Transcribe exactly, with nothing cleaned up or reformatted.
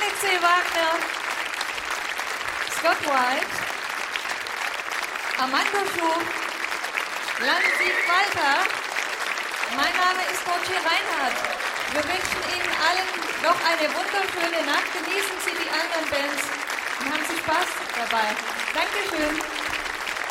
Alexei Wagner, Scott White, Armando Schuf, Lansied Walter. Mein Name ist Mochi Reinhardt. Wir wünschen Ihnen allen noch eine wunderschöne Nacht. Genießen Sie die anderen Bands und haben Sie Spaß dabei. Dankeschön.